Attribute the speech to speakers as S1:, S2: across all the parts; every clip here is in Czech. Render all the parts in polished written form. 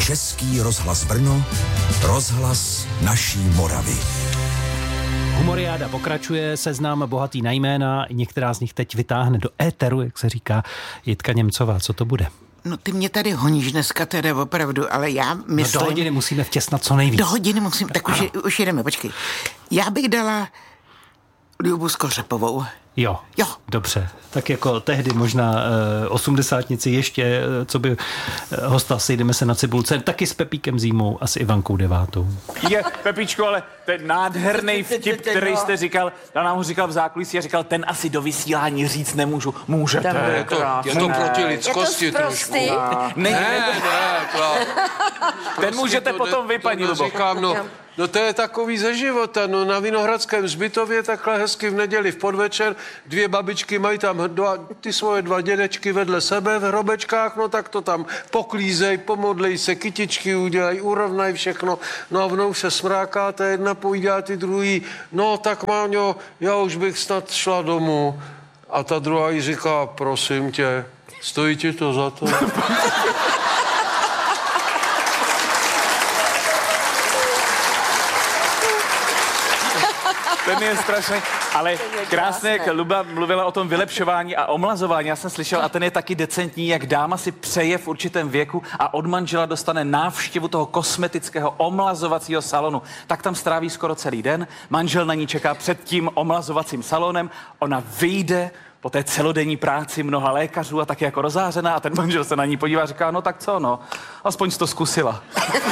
S1: Český rozhlas Brno, rozhlas naší Moravy.
S2: Humoriáda pokračuje, seznam bohatý na jména, některá z nich teď vytáhne do éteru, jak se říká, Jitka Němcová. Co to bude?
S3: No ty mě tady honíš dneska teda opravdu, ale já myslím...
S2: No do hodiny musíme vtěsnat co nejvíc.
S3: Do hodiny musím, tak už jedeme, počkej. Já bych dala Ljubu Skořepovou.
S2: Jo, dobře. Tak jako tehdy možná osmdesátnici ještě, co by hosta Sejdeme se na cibulce, taky s Pepíkem Zímou a s Ivankou Devátou.
S4: Je, Pepičko, ale ten nádherný vtip, který jste říkal, já nám ho říkal v zákulisí a říkal, ten asi do vysílání říct nemůžu. Můžete.
S5: Je to proti lidskosti trošku. Ne,
S4: ten můžete potom vy, paní Lubo.
S5: Říkám, no to je takový ze života, no na Vinohradském hřbitově takhle hezky v neděli v podvečer, dvě babičky mají tam ty svoje dva dědečky vedle sebe v hrobečkách, no tak to tam poklízej, pomodlej se, kytičky udělají, urovnají všechno, no a vnou se smráká, ta jedna pojídá ty druhý, no tak Máňo, já už bych snad šla domů. A ta druhá jí říká, prosím tě, stojí ti to za to?
S4: Ten je strašný, ale krásně, jak Luba mluvila o tom vylepšování a omlazování, já jsem slyšel, a ten je taky decentní, jak dáma si přeje v určitém věku a od manžela dostane návštěvu toho kosmetického omlazovacího salonu. Tak tam stráví skoro celý den, manžel na ní čeká před tím omlazovacím salonem, ona vyjde po té celodenní práci mnoha lékařů a taky jako rozářená a ten manžel se na ní podívá a říká, no tak co, no, aspoň jsi to zkusila.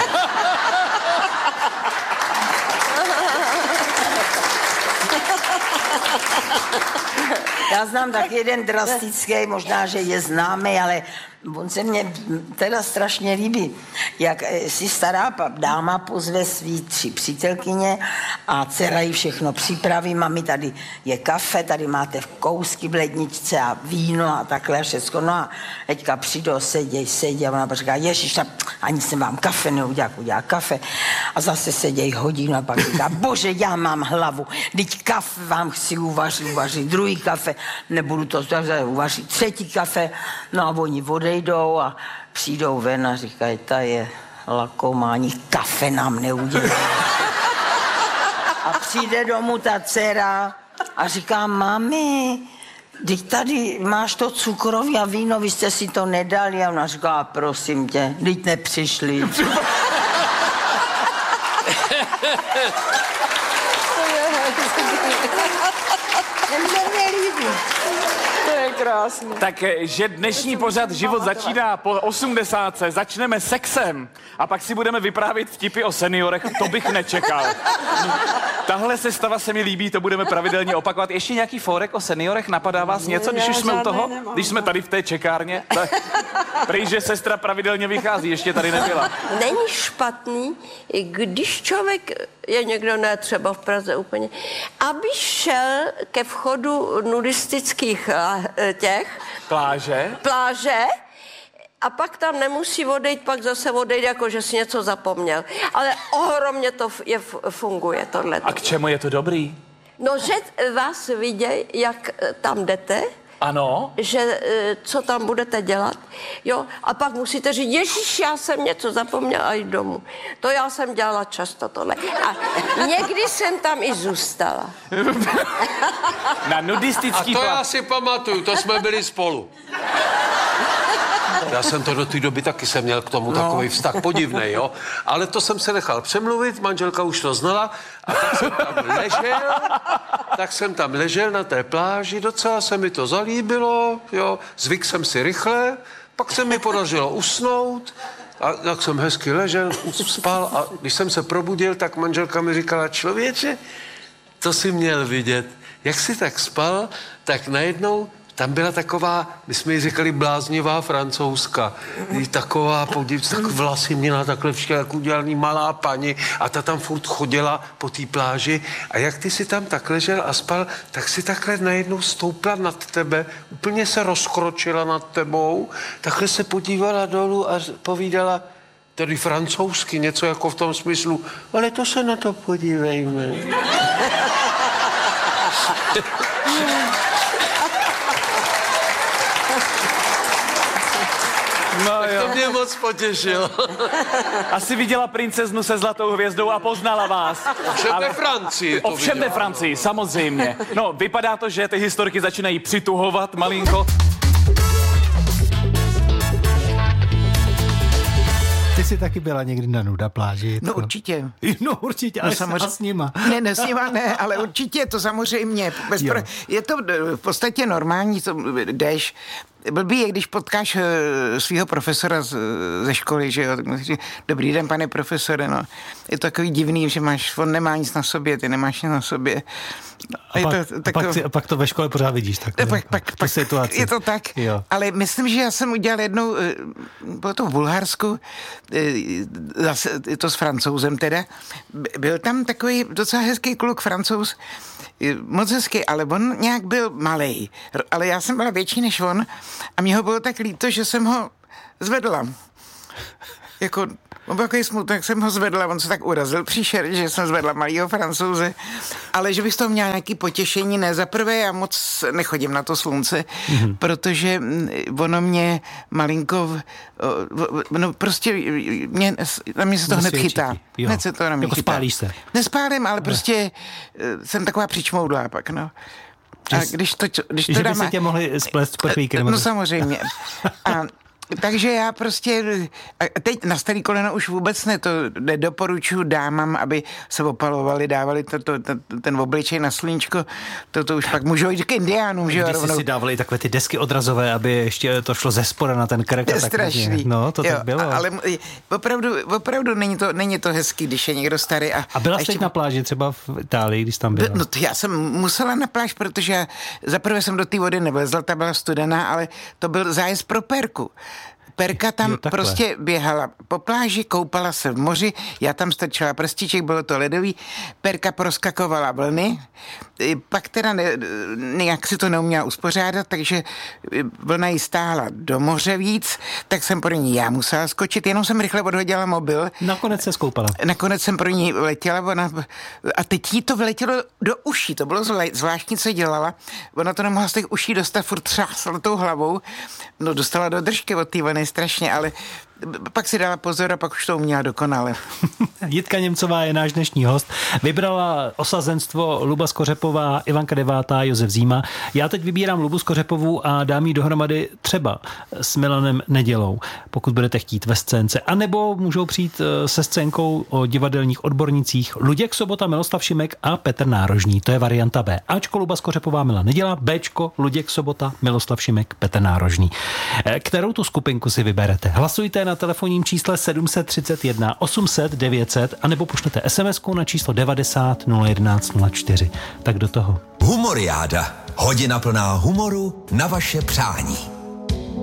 S6: Já znám tak jeden drastický, možná, že je známý, ale on se mně teda strašně líbí, jak si stará dáma pozve svý 3 přítelkyně a dcera jí všechno připraví. Mami, tady je kafe, tady máte kousky v ledničce a víno a takhle všechno. No a teďka přijdou, sedí a ona říká, ježiš, ani jsem vám kafe neudělá kafe. A zase sedějí hodinu a pak říká, bože, já mám hlavu, teď kafe vám chci uvařit druhý kafe, nebudu to uvařit třetí kafe. No a oni odejdou a přijdou ven a říkají, ta je lakomá, ani kafe nám neudělá. A přijde domů ta dcera a říká, mami, teď tady máš to cukroví a víno, vy jste si to nedali. A ona říká, prosím tě, teď nepřišli.
S7: To je krásný.
S4: Takže dnešní pořad Život začíná po 80. Začneme sexem a pak si budeme vyprávět vtipy o seniorech, to bych nečekal. Tahle sestava se mi líbí, to budeme pravidelně opakovat. Ještě nějaký fórek o seniorech? Napadá vás něco, když už jsme u toho?
S7: Nemám.
S4: Když jsme tady v té čekárně? Tak prý, že sestra pravidelně vychází, ještě tady nebyla.
S7: Není špatný, když člověk je někdo, ne třeba v Praze úplně, aby šel ke vchodu nudistických pláže a pak tam nemusí odejít, pak zase odejít, jako že si něco zapomněl. Ale ohromně to funguje, tohle.
S4: A k čemu je to dobrý?
S7: No, že vás vidějí, jak tam jdete,
S4: ano.
S7: že co tam budete dělat, jo, a pak musíte říct, ježiš, já jsem něco zapomněla a jít domů. To já jsem dělala často tohle. A někdy jsem tam i zůstala.
S4: Na nudistický
S5: A to já si pamatuju, to jsme byli spolu. Já jsem to do té doby taky jsem měl k tomu takový vztah podivnej, jo. Ale to jsem se nechal přemluvit, manželka už to znala a tak jsem tam ležel na té pláži, docela se mi to zalíbilo, jo. Zvyk jsem si rychle, pak se mi podařilo usnout a tak jsem hezky ležel, spal a když jsem se probudil, tak manželka mi říkala, člověče, to si měl vidět, jak jsi tak spal, tak najednou tam byla taková, my jsme jí říkali bláznivá Francouzka. Taková, podívejte, tak vlasy měla takhle všechno, jak udělaný malá paní a ta tam furt chodila po té pláži a jak ty si tam tak ležel a spal, tak si takhle najednou stoupla nad tebe, úplně se rozkročila nad tebou, takhle se podívala dolů a povídala, tedy francouzsky, něco jako v tom smyslu, ale to se na to podívejme.
S4: No,
S5: tak to mě mě moc potěšil.
S4: Asi viděla princeznu se zlatou hvězdou a poznala vás.
S5: Ovšem ve Francii.
S4: Ovšem ve Francii, samozřejmě. No, vypadá to, že ty historky začínají přituhovat malinko.
S2: Ty jsi taky byla někdy na nuda pláži?
S3: No určitě.
S2: No určitě, ale samozřejmě s nima.
S3: Ne, s nima ne, ale určitě to samozřejmě. Je to v podstatě normální, to jdeš. Blbý je, když potkáš svého profesora ze školy, že jo, tak musíš říct, dobrý den, pane profesore, no. Je to takový divný, že on nemá nic na sobě, ty nemáš nic na sobě.
S2: Pak to ve škole pořád vidíš, tak
S3: pak
S2: situaci.
S3: Je to tak,
S2: jo.
S3: Ale myslím, že já jsem udělal jednou, bylo to v Bulharsku, zase je to s Francouzem teda, byl tam takový docela hezký kluk Francouz, moc hezký, ale on nějak byl malej, ale já jsem byla větší než on a mě ho bylo tak líto, že jsem ho zvedla. Jako, on byl takový smutek, jsem ho zvedla, on se tak urazil příšerně, že jsem zvedla malýho Francouze, ale že bych z toho měla nějaký potěšení, ne, za prvé já moc nechodím na to slunce, protože ono mě malinko, no prostě na mě se to hned chytá. Hned se to na mě
S2: jako
S3: chytá.
S2: Spálíš se?
S3: Nespálím, ale prostě jsem taková přičmoudlá pak, no. A když to
S2: že
S3: dáme...
S2: by se tě mohli splést s prchlíkem.
S3: No samozřejmě. A takže já prostě teď na starý koleno už vůbec nedoporučuji dámám, aby se opalovali, dávali ten obličej na sluníčko, to už pak můžou jít k indiánům, že jo?
S2: Když si dávali takové ty desky odrazové, aby ještě to šlo ze spoda na ten krk.
S3: Je strašný.
S2: No, to tak bylo.
S3: Ale opravdu není to hezký, když je někdo starý.
S2: A byla jsi teď na pláži třeba v Itálii, když tam byla?
S3: No já jsem musela na pláž, protože zaprvé jsem do té vody nevlezla, ta byla studená, ale to byl zájezd pro Perku. Perka tam prostě běhala po pláži, koupala se v moři, já tam strčila prstíček, bylo to ledový, Perka proskakovala vlny, pak teda nějak si to neuměla uspořádat, takže vlna jí stáhla do moře víc, tak jsem pro ní já musela skočit, jenom jsem rychle odhodila mobil.
S2: Nakonec se skoupala.
S3: Nakonec jsem pro ní letěla, a teď jí to vyletělo do uší, to bylo zvláštní, co dělala, ona to nemohla z těch uší dostat, furt třásla tou hlavou, no dostala do držky od té vlny strašně, ale pak si dala pozor a pak už to uměla dokonale.
S2: Jitka Němcová je náš dnešní host. Vybrala osazenstvo Luba Skořepová, Ivanka Devátá, Josef Zíma. Já teď vybírám Lubu Skořepovou a dám jí dohromady třeba s Milanem Nedělou, pokud budete chtít ve scénce. A nebo můžou přijít se scénkou o divadelních odbornicích Luděk Sobota, Miloslav Šimek a Petr Nárožný. To je varianta B. Ačko Luba Skořepová, Milan Neděla, Bčko Luděk Sobota, Miloslav Šimek, Petr Nárožný. Kterou tu skupinku si vyberete? Hlasujte na telefonním čísle 731 800 900 anebo pošlete SMS-ku na číslo 90 011 04. Tak do toho.
S1: Humoriáda. Hodina plná humoru na vaše přání.